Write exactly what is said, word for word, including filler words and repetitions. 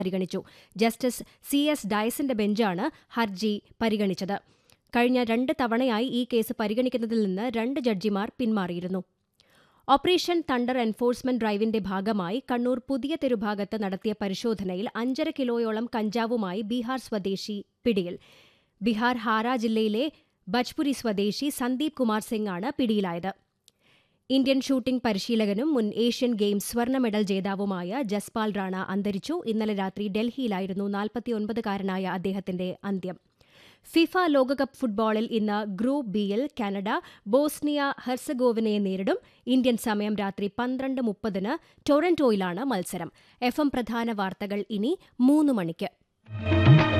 പരിഗണിച്ചു. Justice C S ഡയസിന്റെ ബെഞ്ചാണ് ഹർജി പരിഗണിച്ചത്. കഴിഞ്ഞ രണ്ട് തവണയായി ഈ കേസ് പരിഗണിക്കുന്നതിൽ നിന്ന് രണ്ട് ജഡ്ജിമാർ പിന്മാറിയിരുന്നു. ഓപ്പറേഷൻ തണ്ടർ എൻഫോഴ്സ്മെന്റ് ഡ്രൈവിന്റെ ഭാഗമായി കണ്ണൂർ പുതിയ തെരുഭാഗത്ത് നടത്തിയ പരിശോധനയിൽ അഞ്ചര കിലോയോളം കഞ്ചാവുമായി ബീഹാർ സ്വദേശി പിടിയിൽ. ബീഹാർ ഹാര ജില്ലയിലെ ബജ്പുരി സ്വദേശി സന്ദീപ് കുമാർ സിംഗ് ആണ് പിടിയിലായത്. ഇന്ത്യൻ ഷൂട്ടിംഗ് പരിശീലകനും മുൻ ഏഷ്യൻ ഗെയിംസ് സ്വർണ്ണ മെഡൽ ജേതാവുമായ ജസ്പാൽ റാണ അന്തരിച്ചു. ഇന്നലെ രാത്രി ഡൽഹിയിലായിരുന്നു നാൽപ്പത്തിയൊൻപതുകാരനായ അദ്ദേഹത്തിന്റെ അന്ത്യം. ഫിഫ ലോകകപ്പ് ഫുട്ബോളിൽ ഇന്ന് ഗ്രൂപ്പ് ബിയിൽ കാനഡ ബോസ്നിയ ഹെർസഗോവിനയെ നേരിടും. ഇന്ത്യൻ സമയം രാത്രി പന്ത്രണ്ട് മുപ്പതിന് ടൊറന്റോയിലാണ് മത്സരം. എഫ് എം പ്രധാന വാർത്തകൾ ഇനി മൂന്ന് മണിക്ക്.